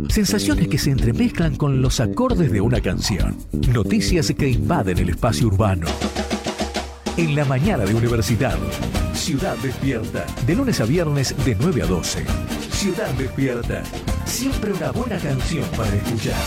Sensaciones que se entremezclan con los acordes de una canción. Noticias que invaden el espacio urbano. En la mañana de Universidad. Ciudad Despierta. De lunes a viernes de 9 a 12. Ciudad Despierta. Siempre una buena canción para escuchar.